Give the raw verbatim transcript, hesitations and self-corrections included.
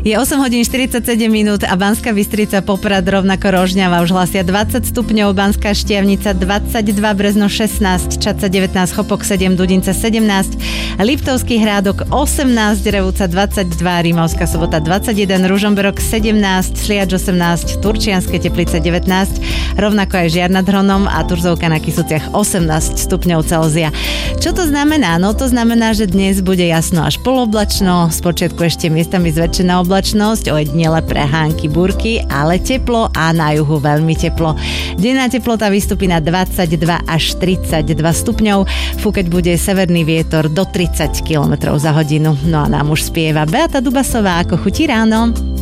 Je osem hodín štyridsaťsedem minút a Banská Bystrica, Poprad, rovnako Rožňava už hlásia dvadsať stupňov, Banská Štiavnica dvadsaťdva, Brezno šestnásť, Čadca devätnásť, Chopok sedem, Dudinca sedemnásť, Liptovský Hrádok osemnásť, Revúca dvadsaťdva, Rímavská Sobota dvadsaťjeden, Ružomberok sedemnásť, Sliač osemnásť, Turčianske Teplice devätnásť, rovnako aj Žiar nad Hronom a Turzovka na Kysuciach osemnásť stupňov Celzia. Čo to znamená? No to znamená, že dnes bude jasno až poloblačno, spočiatku ešte miestami zväčšená oblačnosť, ojedinele prehánky, búrky, ale teplo a na juhu veľmi teplo. Denná teplota vystupí na dvadsaťdva až tridsaťdva stupňov, fúkať bude severný vietor do tridsať kilometrov za hodinu. No a nám už spieva Beata Dubasová, Ako chutí ráno.